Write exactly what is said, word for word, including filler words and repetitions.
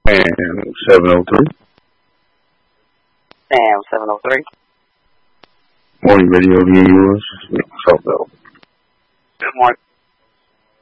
And seven oh three. Sam seven oh three. Morning radio, yours.